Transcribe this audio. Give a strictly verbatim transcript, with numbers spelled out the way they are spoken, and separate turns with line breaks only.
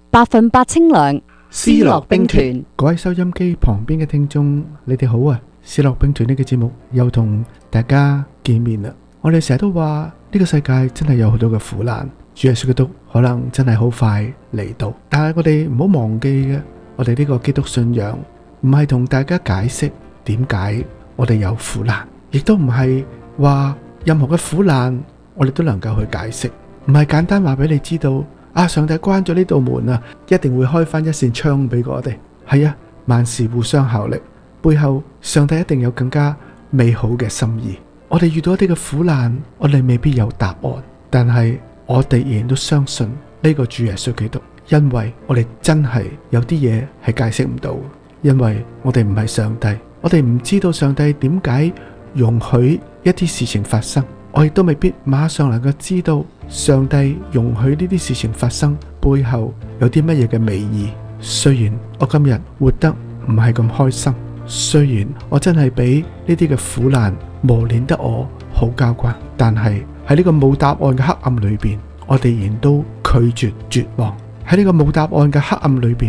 百分百清涼，思樂兵團。
各位收音機旁邊嘅聽眾，你哋好啊！思樂兵團呢個節目又同大家見面啦。我哋成日都話呢個世界真係有好多嘅苦難，主耶穌基督可能真係好快嚟到，但係我哋唔好忘記嘅，我哋呢個基督信仰唔係同大家解釋點解我哋有苦難，亦都唔係話任何嘅苦難我哋都能夠去解釋，唔係簡單話俾你知道啊，上帝關咗呢道門啊，一定會開翻一扇窗俾我哋。係啊，萬事互相效力，背後上帝一定有更加美好嘅心意。我哋遇到一啲嘅苦難，我哋未必有答案，但係我哋仍然都相信呢個主耶穌基督，因為我哋真係有啲嘢係解釋唔到，因為我哋唔係上帝，我哋唔知道上帝點解容許一啲事情發生，我亦都未必馬上能夠知道上帝容許呢啲事情發生背後有啲乜嘢嘅美意。雖然我今日活得唔係咁開心，雖然我真係俾呢啲嘅苦難磨練得我好交關，但係喺呢個冇答案嘅黑暗裏邊，我哋仍然都拒絕絕望。喺呢個冇答案嘅黑暗裏邊，